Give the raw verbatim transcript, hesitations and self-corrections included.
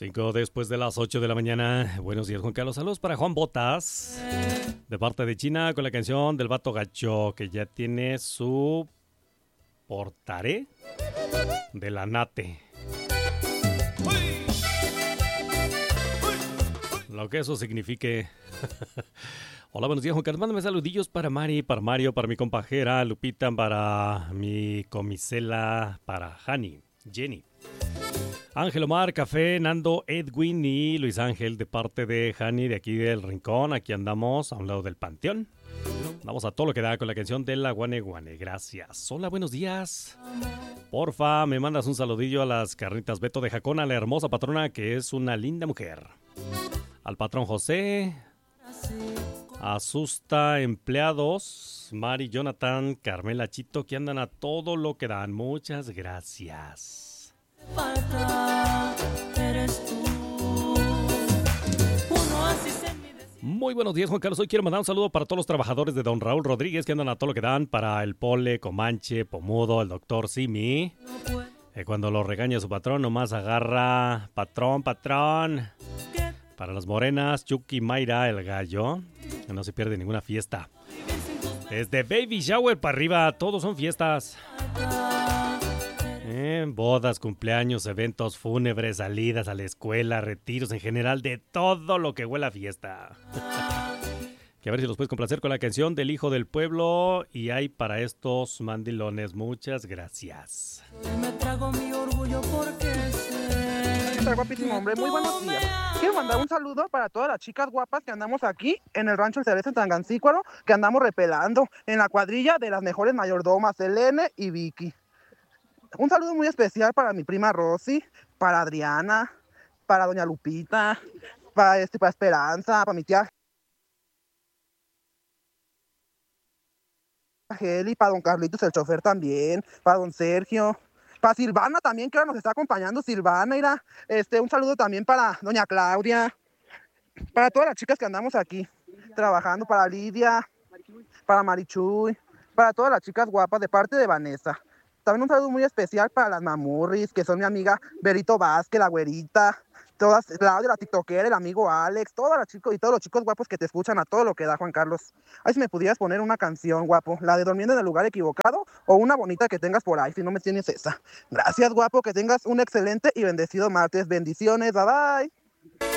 Cinco después de las ocho de la mañana. Buenos días, Juan Carlos. Saludos para Juan Botas, de parte de China, con la canción del Vato Gacho, que ya tiene su portaré de la Nate. Lo que eso signifique. Hola, buenos días, Juan Carlos. Mándame saludillos para Mari, para Mario, para mi compajera Lupita, para mi comisela, para Hani, Jenny, Ángel, Omar, Café, Nando, Edwin y Luis Ángel, de parte de Hani, de aquí del Rincón. Aquí andamos a un lado del Panteón. Vamos a todo lo que da con la canción de la Guane Guane. Gracias. Hola, buenos días. Porfa, me mandas un saludillo a las carnitas Beto de Jacona, la hermosa patrona, que es una linda mujer. Al patrón José, Asusta Empleados, Mari, Jonathan, Carmela, Chito, que andan a todo lo que dan. Muchas gracias. Muy buenos días, Juan Carlos. Hoy quiero mandar un saludo para todos los trabajadores de Don Raúl Rodríguez, que andan a todo lo que dan, para el Pole, Comanche, Pomudo, el doctor Simi. Eh, cuando lo regaña su patrón, nomás agarra patrón, patrón. Para las morenas, Chucky, Mayra, el gallo, que no se pierde ninguna fiesta. Desde baby shower para arriba, todos son fiestas. Eh, bodas, cumpleaños, eventos fúnebres, salidas a la escuela, retiros, en general, de todo lo que huele a fiesta. Que a ver si los puedes complacer con la canción del Hijo del Pueblo. Y hay para estos mandilones. Muchas gracias. Me trago mi orgullo porque sé. Está guapísimo, hombre. Muy buenos días. Quiero mandar un saludo para todas las chicas guapas que andamos aquí en el Rancho El Cerezo en Tangancícuaro, que andamos repelando en la cuadrilla de las mejores mayordomas, Elene y Vicky. Un saludo muy especial para mi prima Rosy, para Adriana, para doña Lupita, para, este, para Esperanza, para mi tía Geli, para don Carlitos el chofer también, para don Sergio, para Silvana también, que ahora nos está acompañando Silvana, mira, este, un saludo también para doña Claudia, para todas las chicas que andamos aquí trabajando, para Lidia, para Marichuy, para todas las chicas guapas de parte de Vanessa. También un saludo muy especial para las mamurris, que son mi amiga Berito Vázquez, la güerita, todas, Claudia, la tiktokera, el amigo Alex, todas las chicos y todos los chicos guapos que te escuchan a todo lo que da, Juan Carlos. Ay, si me pudieras poner una canción, guapo, la de Durmiendo en el Lugar Equivocado, o una bonita que tengas por ahí, si no me tienes esa. Gracias, guapo, que tengas un excelente y bendecido martes. Bendiciones, bye bye.